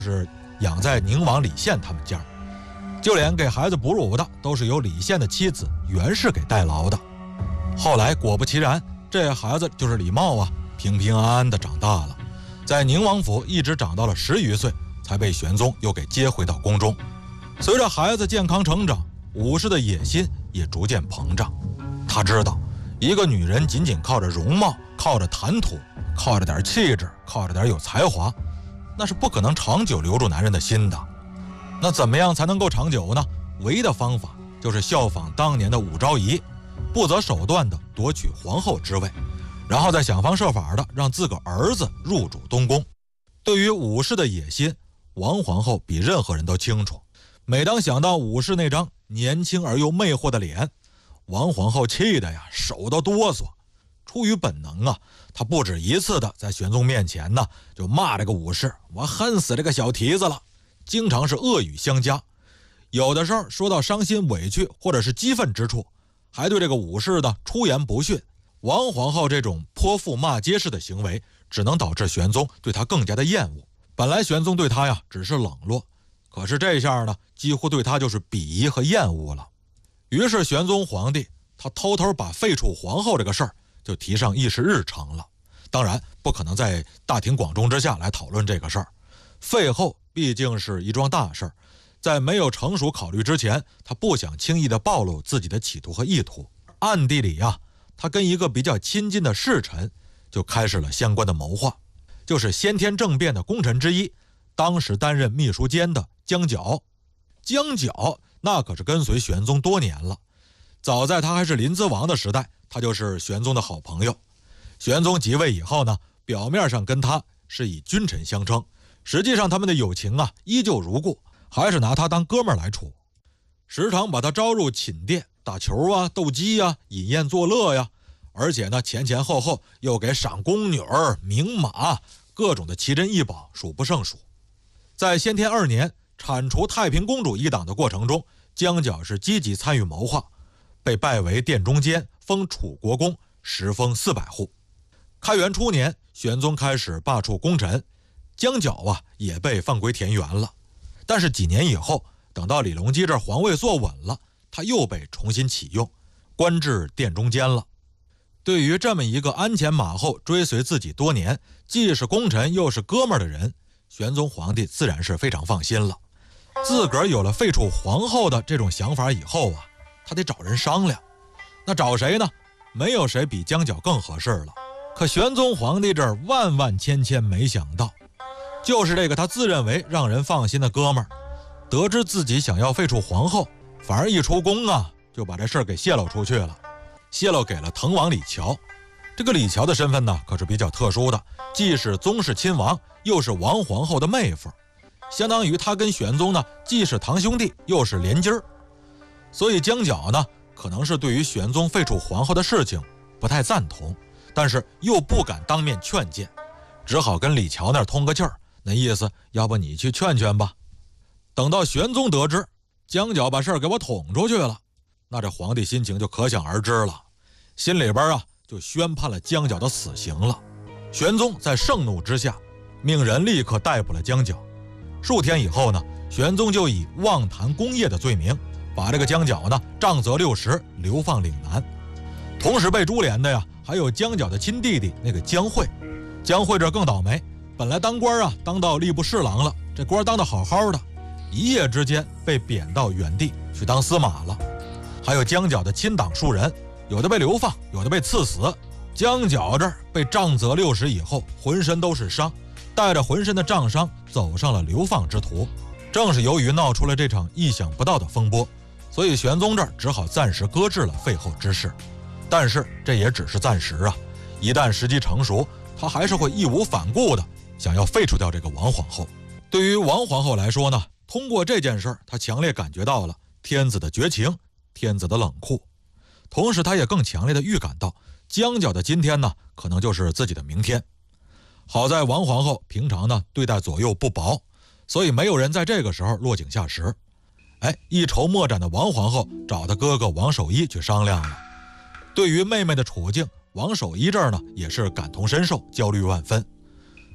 是养在宁王李宪他们家，就连给孩子哺乳的都是由李宪的妻子袁氏给代劳的。后来果不其然，这孩子就是李茂啊，平平安安的长大了，在宁王府一直长到了10余岁，才被玄宗又给接回到宫中。随着孩子健康成长，武氏的野心也逐渐膨胀。他知道，一个女人仅仅靠着容貌，靠着谈吐，靠着点气质，靠着点有才华，那是不可能长久留住男人的心的。那怎么样才能够长久呢？唯一的方法就是效仿当年的武昭仪，不择手段地夺取皇后之位，然后再想方设法地让自个儿子入主东宫。对于武氏的野心，王皇后比任何人都清楚。每当想到武氏那张年轻而又魅惑的脸，王皇后气得呀手都哆嗦。出于本能啊，她不止一次的在玄宗面前呢就骂这个武氏，我恨死这个小蹄子了，经常是恶语相加。有的时候说到伤心委屈或者是激愤之处，还对这个武氏的出言不逊。王皇后这种泼妇骂街式的行为，只能导致玄宗对她更加的厌恶。本来玄宗对她呀只是冷落，可是这下呢，几乎对她就是鄙夷和厌恶了。于是玄宗皇帝他偷偷把废黜皇后这个事儿就提上议事日程了。当然不可能在大庭广众之下来讨论这个事儿，废后毕竟是一桩大事儿，在没有成熟考虑之前，他不想轻易的暴露自己的企图和意图。暗地里呀，他跟一个比较亲近的侍臣就开始了相关的谋划，就是先天政变的功臣之一，当时担任秘书监的江角。江角那可是跟随玄宗多年了，早在他还是临淄王的时代，他就是玄宗的好朋友。玄宗即位以后呢，表面上跟他是以君臣相称，实际上他们的友情啊依旧如故，还是拿他当哥们儿来处，时常把他招入寝殿打球啊、斗鸡啊、饮宴作乐呀，而且呢前后又给赏宫女儿、名马，各种的奇珍异宝数不胜数。在先天2年铲除太平公主一党的过程中，江角是积极参与谋划，被拜为殿中监，封楚国公，实封400户。开元初年，玄宗开始罢黜功臣，江角啊也被放归田园了。但是几年以后，等到李隆基这皇位坐稳了，他又被重新启用，官至殿中监了。对于这么一个鞍前马后追随自己多年，既是功臣又是哥们儿的人，玄宗皇帝自然是非常放心了。自个儿有了废黜皇后的这种想法以后啊，他得找人商量。那找谁呢？没有谁比江角更合适了。可玄宗皇帝这儿万千没想到，就是这个他自认为让人放心的哥们儿，得知自己想要废黜皇后，反而一出宫啊就把这事儿给泄露出去了，泄露给了滕王李峤。这个李峤的身份呢可是比较特殊的，既是宗室亲王，又是王皇后的妹夫，相当于他跟玄宗呢既是堂兄弟又是连襟儿。所以江角呢可能是对于玄宗废黜皇后的事情不太赞同，但是又不敢当面劝谏，只好跟李峤那儿通个气儿，那意思要不你去劝劝吧。等到玄宗得知江角把事儿给我捅出去了，那这皇帝心情就可想而知了，心里边啊就宣判了江角的死刑了。玄宗在盛怒之下，命人立刻逮捕了江角。数天以后呢，玄宗就以妄谈功业的罪名，把这个江角呢杖责60，流放岭南。同时被株连的呀，还有江角的亲弟弟那个江惠。江惠这更倒霉，本来当官啊，当到吏部侍郎了，这官当得好好的，一夜之间被贬到远地去当司马了。还有江角的亲党数人，有的被流放，有的被赐死。江角这儿被杖责60以后，浑身都是伤，带着浑身的杖伤走上了流放之途。正是由于闹出了这场意想不到的风波，所以玄宗这儿只好暂时搁置了废后之事。但是这也只是暂时啊，一旦时机成熟，他还是会义无反顾的想要废除掉这个王皇后。对于王皇后来说呢，通过这件事儿，她强烈感觉到了天子的绝情，天子的冷酷，同时她也更强烈的预感到江角的今天呢，可能就是自己的明天。好在王皇后平常呢对待左右不薄，所以没有人在这个时候落井下石。一筹莫展的王皇后找她哥哥王守一去商量了。对于妹妹的处境，王守一这儿呢也是感同身受，焦虑万分。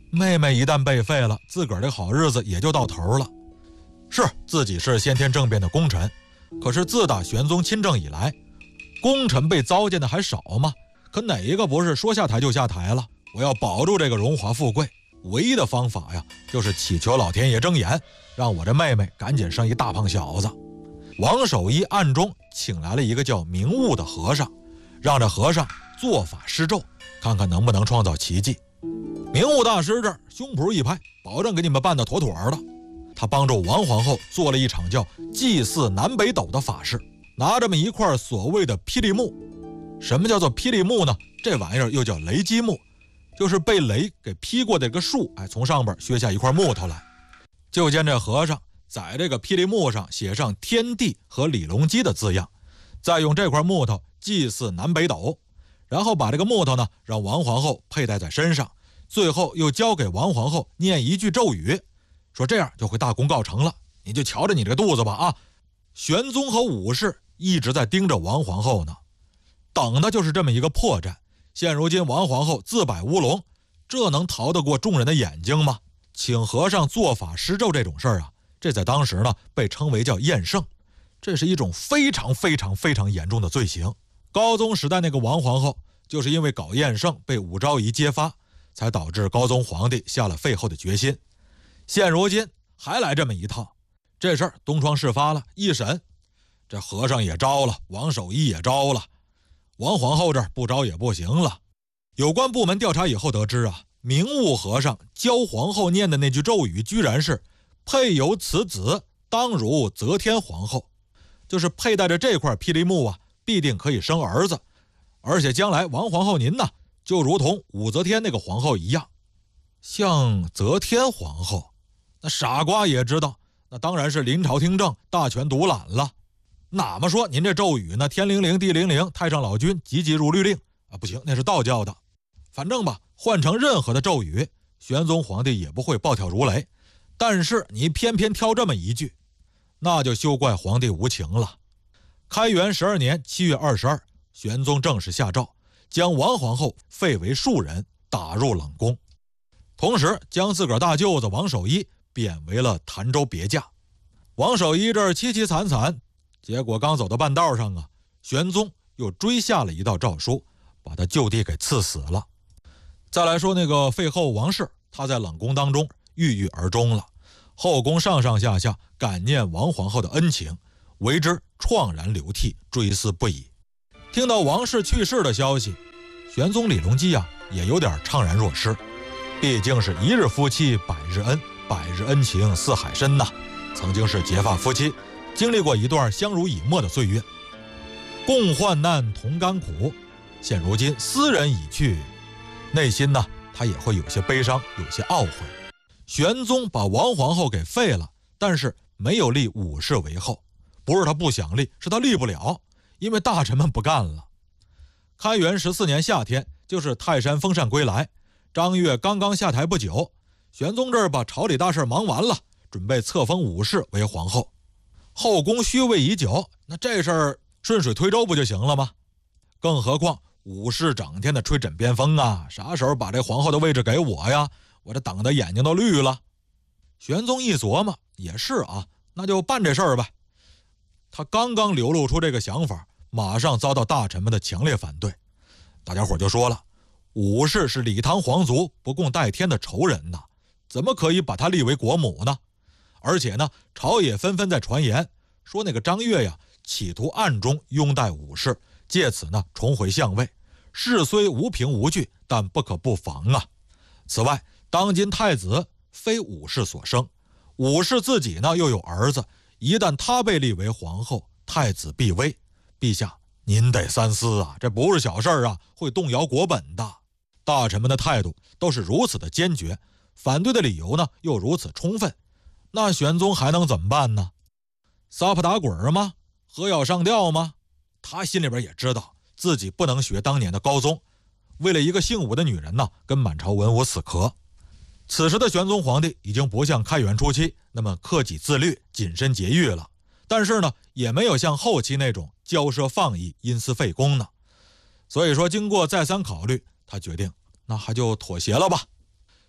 妹妹一旦被废了，自个儿的好日子也就到头了。是自己是先天政变的功臣，可是自打玄宗亲政以来，功臣被糟践的还少吗？可哪一个不是说下台就下台了？我要保住这个荣华富贵，唯一的方法呀，就是祈求老天爷睁眼，让我这妹妹赶紧生一大胖小子。王守一暗中请来了一个叫明悟的和尚，让这和尚做法施咒，看看能不能创造奇迹。明悟大师这儿胸脯一拍，保证给你们办得妥妥的。他帮助王皇后做了一场叫祭祀南北斗的法事，拿这么一块所谓的霹雳木。什么叫做霹雳木呢？这玩意儿又叫雷击木，就是被雷给劈过的这个树，从上边削下一块木头来。就见这和尚在这个霹雳木上写上天地和李隆基的字样，再用这块木头祭祀南北斗，然后把这个木头呢让王皇后佩戴在身上，最后又交给王皇后念一句咒语，说这样就会大功告成了，你就瞧着你这个肚子吧啊！玄宗和武士一直在盯着王皇后呢，等的就是这么一个破绽。现如今王皇后自摆乌龙，这能逃得过众人的眼睛吗？请和尚做法施咒这种事儿啊，这在当时呢被称为叫验圣，这是一种非常非常非常严重的罪行。高宗时代那个王皇后就是因为搞验圣被武昭仪揭发，才导致高宗皇帝下了废后的决心。现如今还来这么一套，这事儿东窗事发了，一审这和尚也招了，王守一也招了，王皇后这儿不招也不行了。有关部门调查以后得知啊，明悟和尚教皇后念的那句咒语居然是配有此子当如则天皇后，就是佩戴着这块霹雳木啊，必定可以生儿子，而且将来王皇后您呢就如同武则天那个皇后一样。像则天皇后，那傻瓜也知道，那当然是临朝听政，大权独揽了。哪么说您这咒语呢，天灵灵地灵灵，太上老君急急如律令啊，不行，那是道教的。反正吧，换成任何的咒语，玄宗皇帝也不会暴跳如雷，但是你偏偏挑这么一句，那就休怪皇帝无情了。开元12年7月22，玄宗正式下诏，将王皇后废为庶人，打入冷宫，同时将自个儿大舅子王守一贬为了潭州别驾。王守一这儿凄凄惨惨，结果刚走到半道上啊，玄宗又追下了一道诏书，把他就地给赐死了。再来说那个废后王氏，他在冷宫当中郁郁而终了，后宫上上下下感念王皇后的恩情，为之怆然流涕，追思不已。听到王氏去世的消息，玄宗李隆基啊也有点怅然若失，毕竟是一日夫妻百日恩，百日恩情似海深呐，曾经是结发夫妻，经历过一段相濡以沫的岁月，共患难同甘苦，现如今斯人已去，内心呢他也会有些悲伤，有些懊悔。玄宗把王皇后给废了，但是没有立武氏为后，不是他不想立，是他立不了，因为大臣们不干了。开元14年夏天，就是泰山封禅归来，张悦刚刚下台不久，玄宗这儿把朝里大事忙完了，准备册封武氏为皇后。后宫虚位已久，那这事儿顺水推舟不就行了吗？更何况武氏整天的吹枕边风啊，啥时候把这皇后的位置给我呀？我这等的眼睛都绿了。玄宗一琢磨，也是啊，那就办这事儿吧。他刚刚流露出这个想法，马上遭到大臣们的强烈反对。大家伙就说了，武氏是李唐皇族不共戴天的仇人呐，怎么可以把他立为国母呢？而且呢，朝野纷纷在传言说那个张悦呀，企图暗中拥戴武氏，借此呢重回相位。事虽无凭无据，但不可不防啊。此外，当今太子非武氏所生，武氏自己呢又有儿子，一旦他被立为皇后，太子必危。陛下您得三思啊，这不是小事儿啊，会动摇国本的。大臣们的态度都是如此的坚决，反对的理由呢又如此充分，那玄宗还能怎么办呢？撒泼打滚吗？喝药上吊吗？他心里边也知道自己不能学当年的高宗，为了一个姓武的女人呢，跟满朝文武死磕。此时的玄宗皇帝已经不像开元初期那么克己自律、谨慎节欲了，但是呢，也没有像后期那种骄奢放逸、因私废公呢。所以说，经过再三考虑，他决定那还就妥协了吧。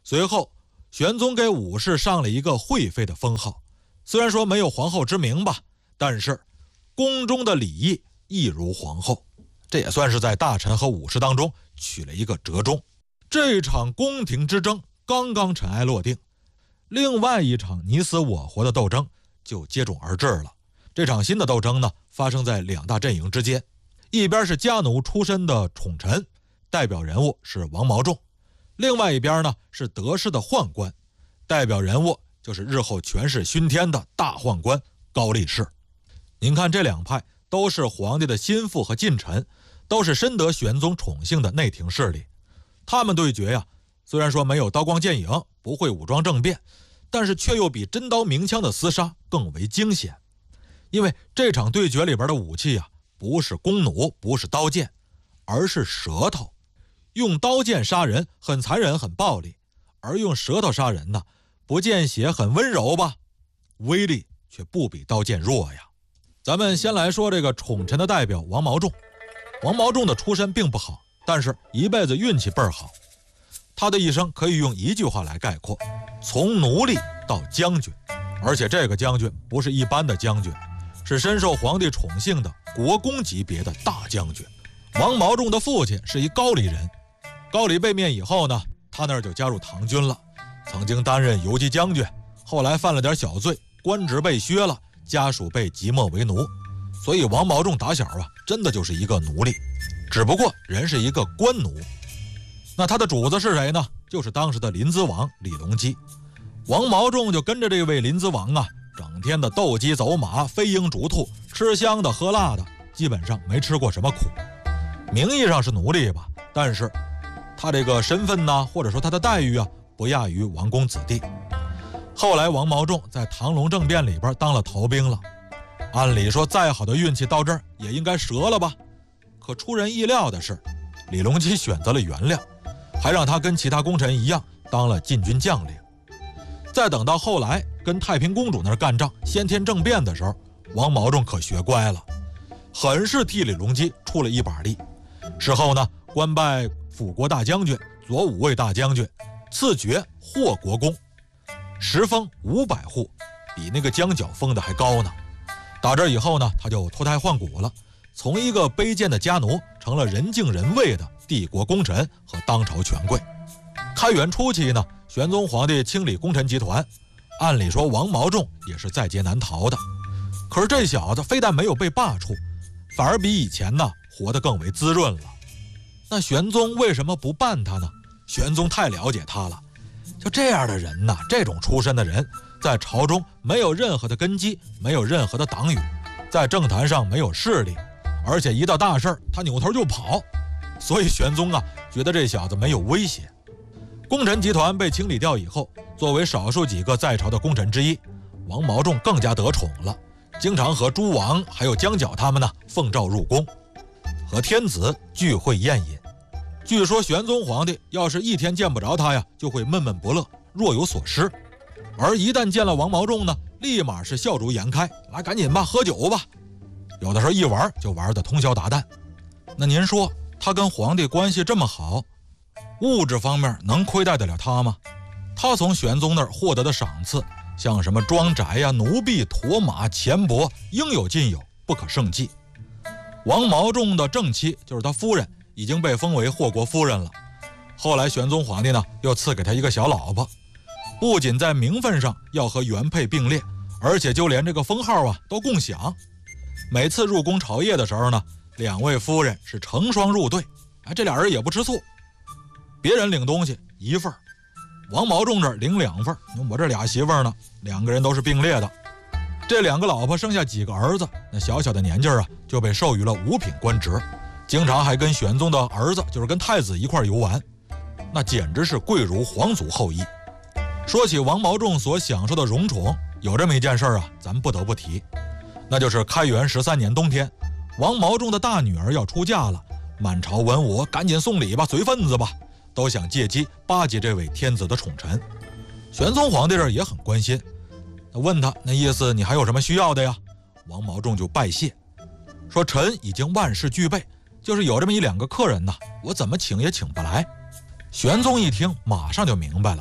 随后玄宗给武氏上了一个惠妃的封号，虽然说没有皇后之名吧，但是宫中的礼仪亦如皇后，这也算是在大臣和武士当中取了一个折中。这场宫廷之争刚刚尘埃落定，另外一场你死我活的斗争就接踵而至了。这场新的斗争呢，发生在两大阵营之间，一边是家奴出身的宠臣，代表人物是王毛仲，另外一边呢是得势的宦官，代表人物就是日后权势熏天的大宦官高力士。您看这两派都是皇帝的心腹和近臣，都是深得玄宗宠幸的内廷势力。他们对决呀，虽然说没有刀光剑影，不会武装政变，但是却又比真刀明枪的厮杀更为惊险。因为这场对决里边的武器啊，不是弓弩，不是刀剑，而是舌头。用刀剑杀人很残忍很暴力，而用舌头杀人呢，不见血很温柔吧，威力却不比刀剑弱呀。咱们先来说这个宠臣的代表王毛仲。王毛仲的出身并不好，但是一辈子运气倍儿好。他的一生可以用一句话来概括，从奴隶到将军，而且这个将军不是一般的将军，是深受皇帝宠幸的国公级别的大将军。王毛仲的父亲是一高丽人，高丽被灭以后呢，他那儿就加入唐军了，曾经担任游击将军，后来犯了点小罪，官职被削了，家属被即墨为奴，所以王毛仲打小啊，真的就是一个奴隶，只不过人是一个官奴。那他的主子是谁呢？就是当时的临淄王李隆基。王毛仲就跟着这位临淄王啊，整天的斗鸡走马，飞鹰逐兔，吃香的喝辣的，基本上没吃过什么苦。名义上是奴隶吧，但是他这个身份呢，或者说他的待遇啊，不亚于王公子弟。后来王毛仲在唐隆政变里边当了逃兵了，按理说再好的运气到这儿也应该折了吧，可出人意料的是，李隆基选择了原谅，还让他跟其他功臣一样当了禁军将领。再等到后来跟太平公主那儿干仗，先天政变的时候，王毛仲可学乖了，很是替李隆基出了一把力。事后呢，官拜辅国大将军、左武卫大将军，赐爵霍国公，时封500户，比那个江角封的还高呢。打这以后呢，他就脱胎换骨了，从一个卑贱的家奴成了人敬人畏的帝国功臣和当朝权贵。开元初期呢，玄宗皇帝清理功臣集团，按理说王毛仲也是在劫难逃的，可是这小子非但没有被罢黜，反而比以前呢活得更为滋润了。那玄宗为什么不办他呢？玄宗太了解他了，就这样的人呢，这种出身的人，在朝中没有任何的根基，没有任何的党羽，在政坛上没有势力，而且一到大事他扭头就跑，所以玄宗啊觉得这小子没有威胁。功臣集团被清理掉以后，作为少数几个在朝的功臣之一，王毛仲更加得宠了，经常和诸王还有江角他们呢奉诏入宫，和天子聚会宴饮。据说玄宗皇帝要是一天见不着他呀，就会闷闷不乐，若有所失，而一旦见了王毛仲呢，立马是笑逐颜开，来赶紧吧，喝酒吧。有的时候一玩就玩得通宵达旦。那您说他跟皇帝关系这么好，物质方面能亏待得了他吗？他从玄宗那儿获得的赏赐，像什么庄宅呀、奴婢、驼马、钱帛，应有尽有，不可胜计。王毛仲的正妻就是他夫人，已经被封为霍国夫人了。后来玄宗皇帝呢，又赐给他一个小老婆，不仅在名分上要和原配并列，而且就连这个封号啊都共享。每次入宫朝谒的时候呢，两位夫人是成双入对，这俩人也不吃醋，别人领东西1份，王毛仲这儿领2份，我这俩媳妇儿呢，2个人都是并列的。这2个老婆生下几个儿子，那小小的年纪啊就被授予了5品官职，经常还跟玄宗的儿子，就是跟太子一块游玩，那简直是贵如皇族后裔。说起王毛仲所享受的荣宠，有这么一件事啊，咱们不得不提，那就是开元13年冬天，王毛仲的大女儿要出嫁了，满朝文武赶紧送礼吧，随份子吧，都想借机巴结这位天子的宠臣。玄宗皇帝这也很关心，问他那意思，你还有什么需要的呀？王毛仲就拜谢，说臣已经万事俱备，就是有这么1-2个客人呢，我怎么请也请不来。玄宗一听马上就明白了，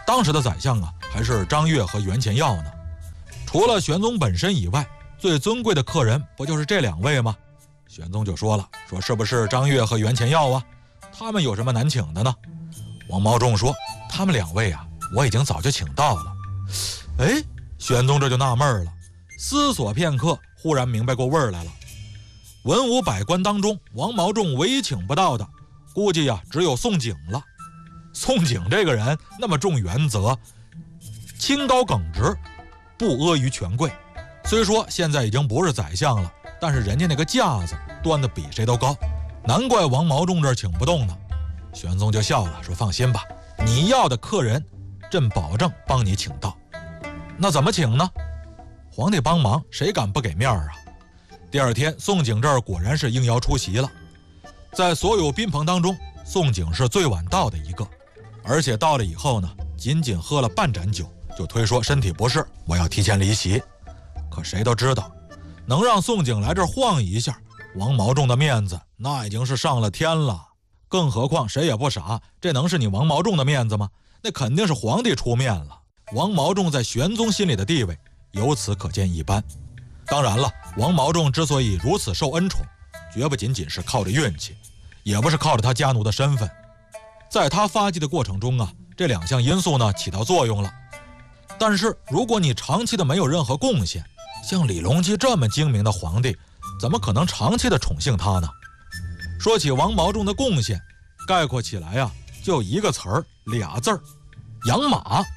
当时的宰相啊，还是张悦和袁潜耀呢。除了玄宗本身以外，最尊贵的客人不就是这2位吗？玄宗就说了，说是不是张悦和袁潜耀啊？他们有什么难请的呢？王毛仲说，他们2位啊，我已经早就请到了。哎，玄宗这就纳闷了，思索片刻，忽然明白过味儿来了。文武百官当中，王毛仲唯一请不到的，估计呀，只有宋璟了。宋璟这个人那么重原则，清高耿直，不阿于权贵。虽说现在已经不是宰相了，但是人家那个架子端得比谁都高，难怪王毛仲这儿请不动呢。玄宗就笑了，说放心吧，你要的客人，朕保证帮你请到。那怎么请呢？皇帝帮忙，谁敢不给面儿啊？第2天，宋璟这儿果然是应邀出席了。在所有宾朋当中，宋璟是最晚到的一个，而且到了以后呢，仅仅喝了半盏酒，就推说身体不适，我要提前离席。可谁都知道，能让宋璟来这儿晃一下，王毛仲的面子那已经是上了天了。更何况谁也不傻，这能是你王毛仲的面子吗？那肯定是皇帝出面了。王毛仲在玄宗心里的地位由此可见一斑。当然了，王毛仲之所以如此受恩宠，绝不仅仅是靠着运气，也不是靠着他家奴的身份。在他发迹的过程中啊，这2项因素呢起到作用了。但是如果你长期的没有任何贡献，像李隆基这么精明的皇帝，怎么可能长期的宠幸他呢？说起王毛仲的贡献，概括起来啊，就一个词儿，俩字儿，养马。